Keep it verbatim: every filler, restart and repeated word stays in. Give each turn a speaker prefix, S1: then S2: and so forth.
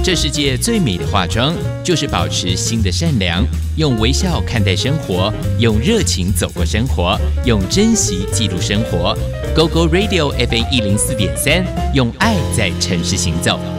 S1: 这世界最美的化妆，就是保持心的善良，用微笑看待生活，用热情走过生活，用珍惜记录生活。Go Go Radio F M 一零四点三，用爱在城市行走。